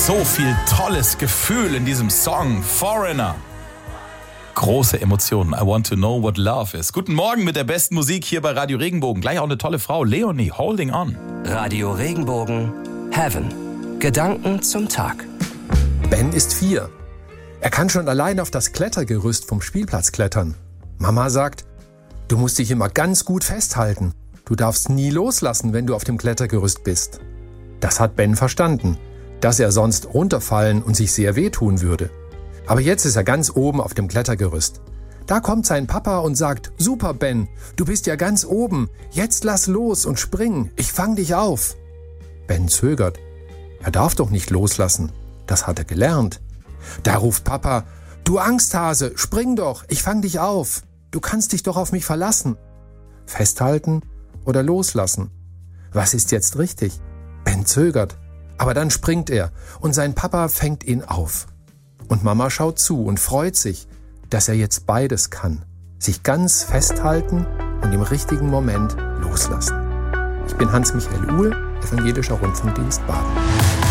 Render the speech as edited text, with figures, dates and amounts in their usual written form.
So viel tolles Gefühl in diesem Song, Foreigner. Große Emotionen. I want to know what love is. Guten Morgen mit der besten Musik hier bei Radio Regenbogen. Gleich auch eine tolle Frau, Leonie, Holding On. Radio Regenbogen, Heaven. Gedanken zum Tag. Ben ist 4. Er kann schon allein auf das Klettergerüst vom Spielplatz klettern. Mama sagt, du musst dich immer ganz gut festhalten. Du darfst nie loslassen, wenn du auf dem Klettergerüst bist. Das hat Ben verstanden, dass er sonst runterfallen und sich sehr wehtun würde. Aber jetzt ist er ganz oben auf dem Klettergerüst. Da kommt sein Papa und sagt, super Ben, du bist ja ganz oben. Jetzt lass los und spring, ich fang dich auf. Ben zögert. Er darf doch nicht loslassen. Das hat er gelernt. Da ruft Papa, du Angsthase, spring doch, ich fang dich auf. Du kannst dich doch auf mich verlassen. Festhalten oder loslassen? Was ist jetzt richtig? Ben zögert. Aber dann springt er und sein Papa fängt ihn auf. Und Mama schaut zu und freut sich, dass er jetzt beides kann. Sich ganz festhalten und im richtigen Moment loslassen. Ich bin Hans-Michael Uhl, Evangelischer Rundfunkdienst Baden.